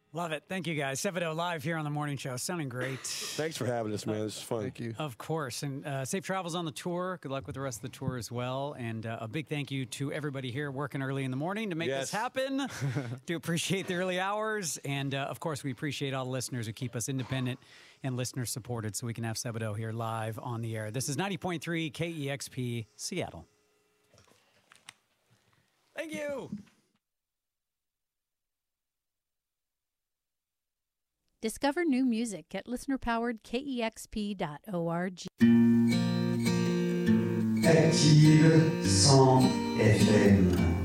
Love it. Thank you, guys. Sevido live here on the morning show. Sounding great. Thanks for having us, man. This is fun. Thank you. Of course. And safe travels on the tour. Good luck with the rest of the tour as well. And a big thank you to everybody here working early in the morning to make this happen. Do appreciate the early hours. And, of course, we appreciate all the listeners who keep us independent and listener supported so we can have Sevido here live on the air. This is 90.3 KEXP Seattle. Thank you. Discover new music at listenerpoweredkexp.org. Active 100 FM.